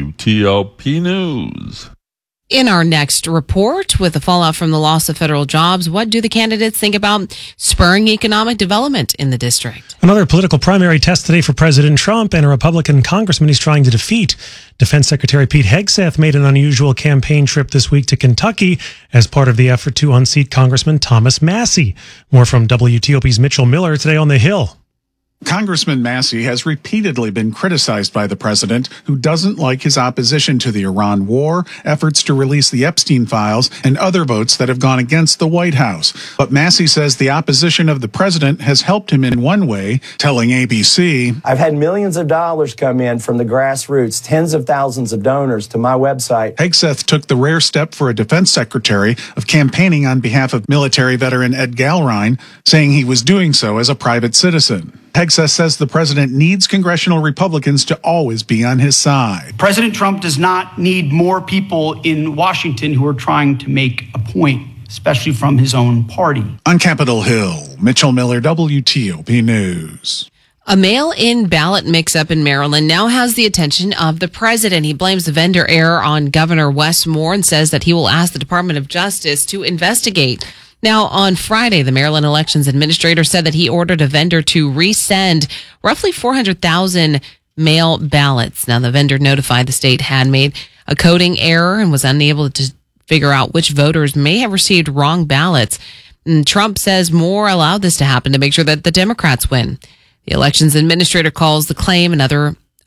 WTOP News. In our next report, with the fallout from the loss of federal jobs, what do the candidates think about spurring economic development in the district? Another political primary test today for President Trump and a Republican congressman he's trying to defeat. Defense Secretary Pete Hegseth made an unusual campaign trip this week to Kentucky as part of the effort to unseat Congressman Thomas Massie. More from WTOP's Mitchell Miller today on the Hill. Congressman Massie has repeatedly been criticized by the president, who doesn't like his opposition to the Iran war, efforts to release the Epstein files, and other votes that have gone against the White House. But Massie says the opposition of the president has helped him in one way, telling ABC, "I've had millions of dollars come in from the grassroots, tens of thousands of donors to my website." Hegseth took the rare step for a defense secretary of campaigning on behalf of military veteran Ed Galrine, saying he was doing so as a private citizen. Hegseth says the president needs congressional Republicans to always be on his side. President Trump does not need more people in Washington who are trying to make a point, especially from his own party. On Capitol Hill, Mitchell Miller, WTOP News. A mail-in ballot mix-up in Maryland now has the attention of the president. He blames the vendor error on Governor Wes Moore and says that he will ask the Department of Justice to investigate. Now, on Friday, the Maryland Elections Administrator said that he ordered a vendor to resend roughly 400,000 mail ballots. Now, the vendor notified the state had made a coding error and was unable to figure out which voters may have received wrong ballots. And Trump says Moore allowed this to happen to make sure that the Democrats win. The Elections Administrator calls the claim another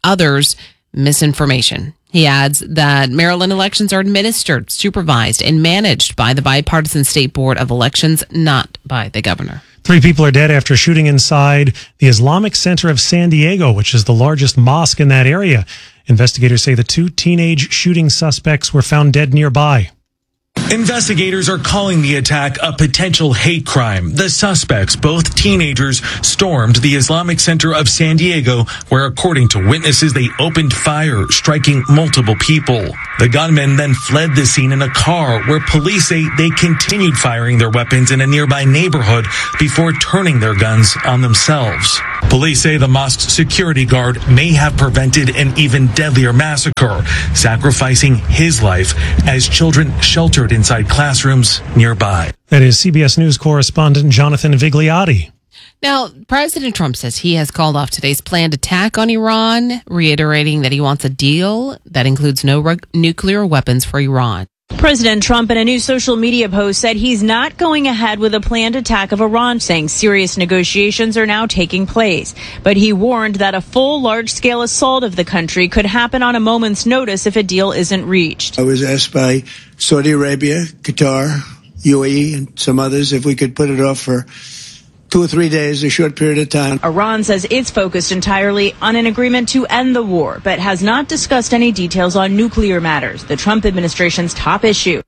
others misinformation. He adds that Maryland elections are administered, supervised, and managed by the bipartisan State Board of Elections, not by the governor. 3 people are dead after shooting inside the Islamic Center of San Diego, which is the largest mosque in that area. Investigators say the 2 teenage shooting suspects were found dead nearby. Investigators are calling the attack a potential hate crime. The suspects, both teenagers, stormed the Islamic Center of San Diego, where, according to witnesses, they opened fire, striking multiple people. The gunmen then fled the scene in a car, where police say they continued firing their weapons in a nearby neighborhood before turning their guns on themselves. Police say the mosque's security guard may have prevented an even deadlier massacre, sacrificing his life as children sheltered inside classrooms nearby. That is CBS News correspondent Jonathan Vigliotti. Now, President Trump says he has called off today's planned attack on Iran, reiterating that he wants a deal that includes no nuclear weapons for Iran. President Trump in a new social media post said he's not going ahead with a planned attack of Iran, saying serious negotiations are now taking place. But he warned that a full large-scale assault of the country could happen on a moment's notice if a deal isn't reached. I was asked by Saudi Arabia, Qatar, UAE, and some others if we could put it off for 2 or 3 days, a short period of time. Iran says it's focused entirely on an agreement to end the war, but has not discussed any details on nuclear matters, the Trump administration's top issue.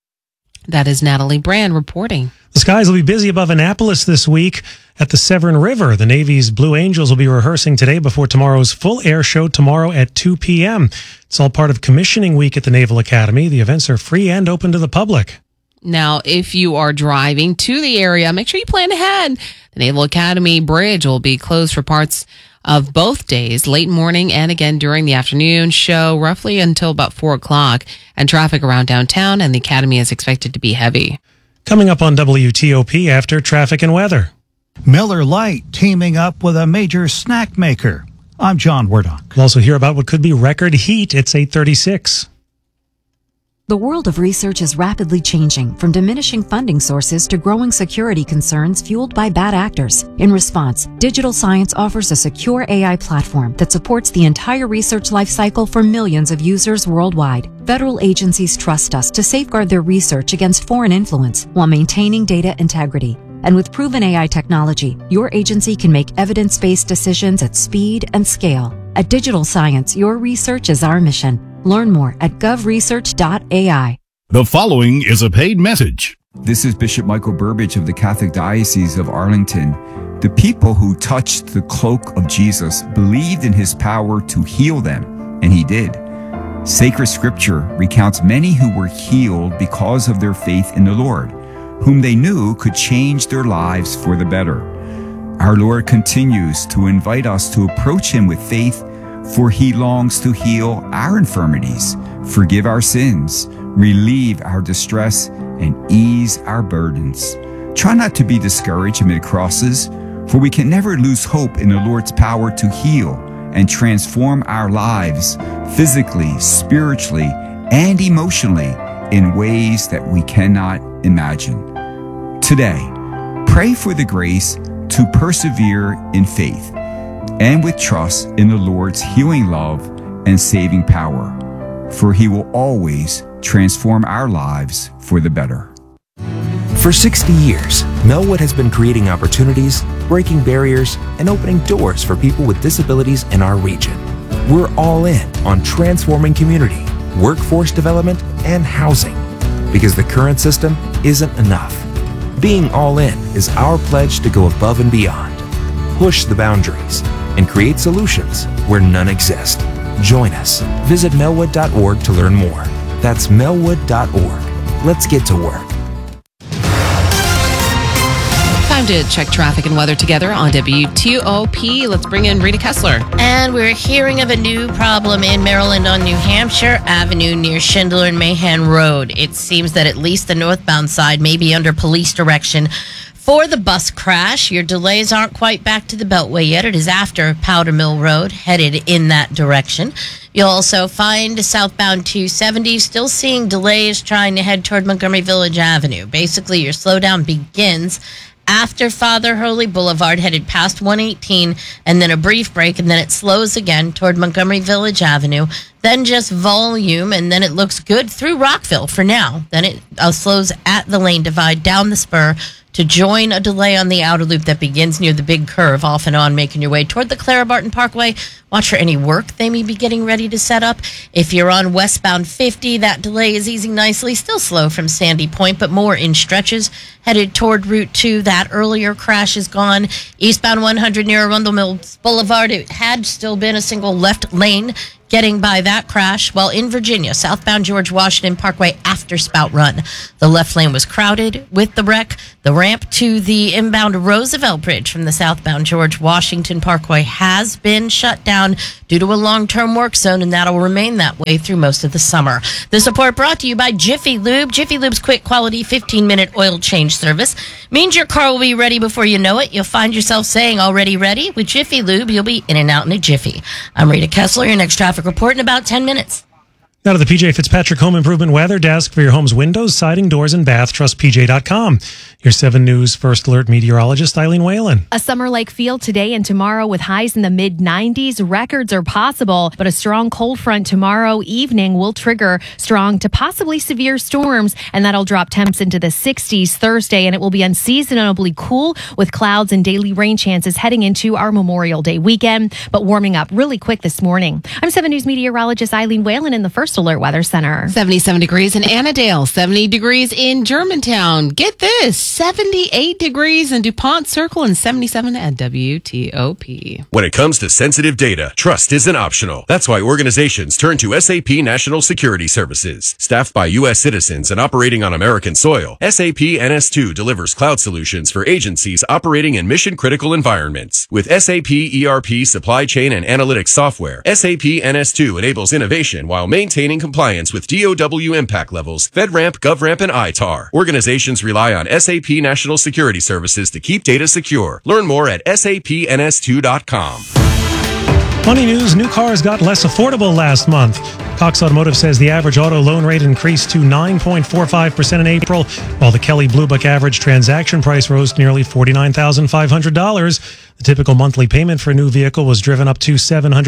That is Natalie Brand reporting. The skies will be busy above Annapolis this week at the Severn River. The Navy's Blue Angels will be rehearsing today before tomorrow's full air show tomorrow at 2 p.m. It's all part of commissioning week at the Naval Academy. The events are free and open to the public. Now, if you are driving to the area, make sure you plan ahead. The Naval Academy Bridge will be closed for parts of both days, late morning and again during the afternoon show, roughly until about 4 o'clock. And traffic around downtown and the Academy is expected to be heavy. Coming up on WTOP after traffic and weather. Miller Lite teaming up with a major snack maker. I'm John Wardock. We'll also hear about what could be record heat. It's 8:36. The world of research is rapidly changing, from diminishing funding sources to growing security concerns fueled by bad actors. In response, Digital Science offers a secure AI platform that supports the entire research lifecycle for millions of users worldwide. Federal agencies trust us to safeguard their research against foreign influence while maintaining data integrity. And with proven AI technology, your agency can make evidence-based decisions at speed and scale. At Digital Science, your research is our mission. Learn more at govresearch.ai. The following is a paid message. This is Bishop Michael Burbidge of the Catholic Diocese of Arlington. The people who touched the cloak of Jesus believed in his power to heal them, and he did. Sacred Scripture recounts many who were healed because of their faith in the Lord, whom they knew could change their lives for the better. Our Lord continues to invite us to approach him with faith, for he longs to heal our infirmities, forgive our sins, relieve our distress, and ease our burdens. Try not to be discouraged amid crosses, for we can never lose hope in the Lord's power to heal and transform our lives physically, spiritually, and emotionally in ways that we cannot imagine. Today, pray for the grace to persevere in faith and with trust in the Lord's healing love and saving power, for he will always transform our lives for the better. For 60 years, Melwood has been creating opportunities, breaking barriers, and opening doors for people with disabilities in our region. We're all in on transforming community, workforce development, and housing, because the current system isn't enough. Being all in is our pledge to go above and beyond, push the boundaries, and create solutions where none exist. Join us. Visit melwood.org to learn more. That's melwood.org. Let's get to work. Time to check traffic and weather together on WTOP. Let's bring in Rita Kessler. And we're hearing of a new problem in Maryland on New Hampshire Avenue near Schindler and Mahan Road. It seems that at least the northbound side may be under police direction for the bus crash. Your delays aren't quite back to the Beltway yet. It is after Powder Mill Road, headed in that direction. You'll also find southbound 270 still seeing delays trying to head toward Montgomery Village Avenue. Basically, your slowdown begins after Father Hurley Boulevard, headed past 118, and then a brief break, and then it slows again toward Montgomery Village Avenue, then just volume, and then it looks good through Rockville for now. Then it slows at the lane divide down the spur to join a delay on the outer loop that begins near the big curve off and on, making your way toward the Clara Barton Parkway. Watch for any work they may be getting ready to set up. If you're on westbound 50, that delay is easing nicely. Still slow from Sandy Point, but more in stretches. Headed toward Route 2, that earlier crash is gone. Eastbound 100 near Arundel Mills Boulevard, it had still been a single left lane getting by that crash, while in Virginia, southbound George Washington Parkway after Spout Run, the left lane was crowded with the wreck. The ramp to the inbound Roosevelt Bridge from the southbound George Washington Parkway has been shut down due to a long-term work zone, and that'll remain that way through most of the summer. This report brought to you by Jiffy Lube. Jiffy Lube's quick quality 15-minute oil change service means your car will be ready before you know it. You'll find yourself saying already ready. With Jiffy Lube, you'll be in and out in a jiffy. I'm Rita Kessler, your next traffic report in about 10 minutes. Now to the PJ Fitzpatrick Home Improvement Weather Desk for your home's windows, siding, doors, and bath. Trust PJ.com. Your 7 News First Alert meteorologist, Eileen Whalen. A summer-like feel today and tomorrow with highs in the mid-90s. Records are possible, but a strong cold front tomorrow evening will trigger strong to possibly severe storms, and that'll drop temps into the 60s Thursday, and it will be unseasonably cool with clouds and daily rain chances heading into our Memorial Day weekend, but warming up really quick this morning. I'm 7 News meteorologist Eileen Whalen in the First Alert Weather Center. 77 degrees in Annandale, 70 degrees in Germantown. Get this, 78 degrees in DuPont Circle and 77 at WTOP. When it comes to sensitive data, trust isn't optional. That's why organizations turn to SAP National Security Services. Staffed by U.S. citizens and operating on American soil, SAP NS2 delivers cloud solutions for agencies operating in mission-critical environments. With SAP ERP supply chain and analytics software, SAP NS2 enables innovation while maintaining compliance with DOW impact levels, FedRAMP, GovRAMP, and ITAR. Organizations rely on SAP National Security Services to keep data secure. Learn more at sapns2.com. Money news, new cars got less affordable last month. Cox Automotive says the average auto loan rate increased to 9.45% in April, while the Kelley Blue Book average transaction price rose to nearly $49,500. The typical monthly payment for a new vehicle was driven up to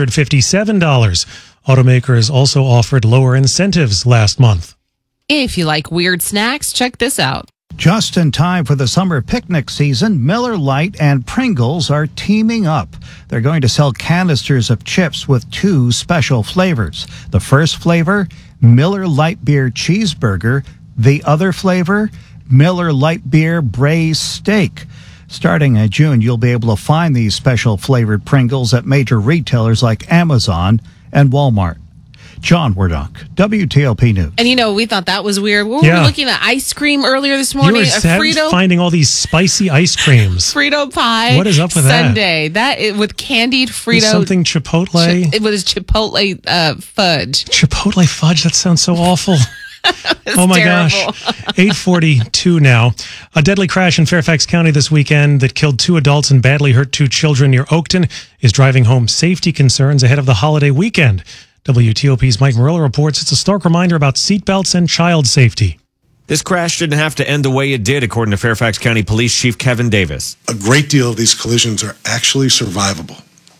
$757. Automakers also offered lower incentives last month. If you like weird snacks, check this out. Just in time for the summer picnic season, Miller Lite and Pringles are teaming up. They're going to sell canisters of chips with 2 special flavors. The first flavor, Miller Lite Beer Cheeseburger. The other flavor, Miller Lite Beer Braised Steak. Starting in June, you'll be able to find these special flavored Pringles at major retailers like Amazon and Walmart. John Wardock, WTOP News. And we thought that was weird. We were looking at ice cream earlier this morning. You were finding all these spicy ice creams. Frito pie. What is up with Sunday? That with candied Frito. Something Chipotle. It was Chipotle fudge. Chipotle fudge? That sounds so awful. Oh my terrible. Gosh. 8:42 now. A deadly crash in Fairfax County this weekend that killed 2 adults and badly hurt 2 children near Oakton is driving home safety concerns ahead of the holiday weekend. WTOP's Mike Murillo reports it's a stark reminder about seatbelts and child safety. This crash didn't have to end the way it did, according to Fairfax County Police Chief Kevin Davis. A great deal of these collisions are actually survivable,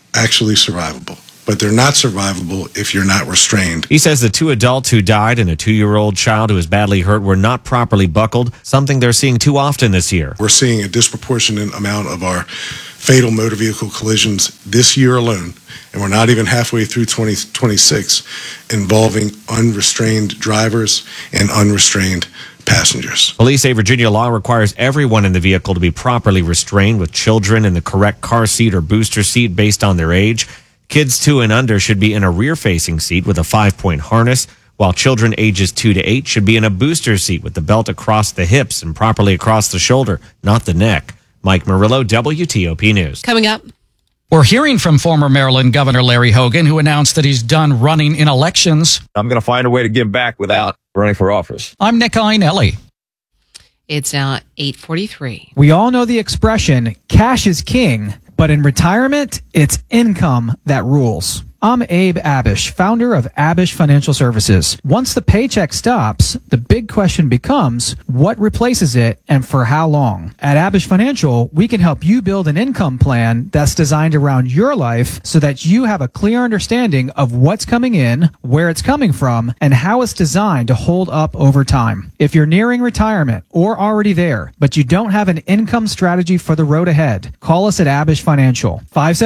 but they're not survivable if you're not restrained. He says the 2 adults who died and a 2-year-old child who was badly hurt were not properly buckled, something they're seeing too often this year. We're seeing a disproportionate amount of our fatal motor vehicle collisions this year alone, and we're not even halfway through 2026, involving unrestrained drivers and unrestrained passengers. Police say Virginia law requires everyone in the vehicle to be properly restrained, with children in the correct car seat or booster seat based on their age. Kids 2 and under should be in a rear-facing seat with a 5-point harness, while children ages 2 to 8 should be in a booster seat with the belt across the hips and properly across the shoulder, not the neck. Mike Murillo, WTOP News. Coming up. We're hearing from former Maryland Governor Larry Hogan, who announced that he's done running in elections. I'm going to find a way to give back without running for office. I'm Nick Iannelli. It's now 8:43. We all know the expression, cash is king, but in retirement, it's income that rules. I'm Abe Abish, founder of Abish Financial Services. Once the paycheck stops, the big question becomes, what replaces it and for how long? At Abish Financial, we can help you build an income plan that's designed around your life so that you have a clear understanding of what's coming in, where it's coming from, and how it's designed to hold up over time. If you're nearing retirement or already there, but you don't have an income strategy for the road ahead, call us at Abish Financial,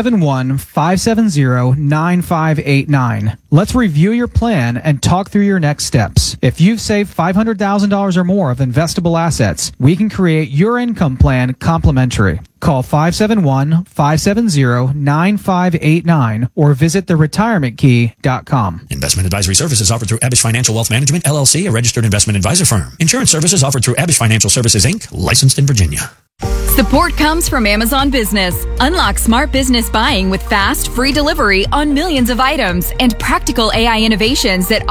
571-570-9589. Let's review your plan and talk through your next steps. If you've saved $500,000 or more of investable assets, we can create your income plan complimentary. Call 571-570-9589 or visit theretirementkey.com. Investment advisory services offered through Abish Financial Wealth Management, LLC, a registered investment advisor firm. Insurance services offered through Abish Financial Services, Inc., licensed in Virginia. Support comes from Amazon Business. Unlock smart business buying with fast, free delivery on millions of items and practical AI innovations that